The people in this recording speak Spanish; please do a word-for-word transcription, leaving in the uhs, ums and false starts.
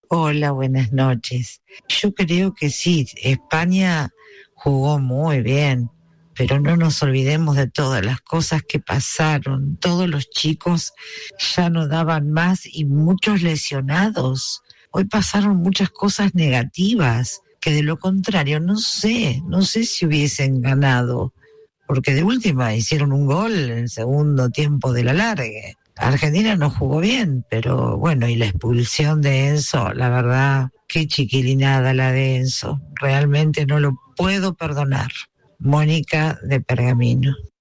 Hola, buenas noches. Yo creo que sí, España jugó muy bien, pero no nos olvidemos de todas las cosas que pasaron. Todos los chicos ya no daban más y muchos lesionados. Hoy pasaron muchas cosas negativas, que de lo contrario, no sé, no sé si hubiesen ganado, porque de última hicieron un gol en el segundo tiempo del alargue. Argentina no jugó bien, pero bueno, y la expulsión de Enzo, la verdad, qué chiquilinada la de Enzo. Realmente no lo puedo perdonar. Mónica de Pergamino.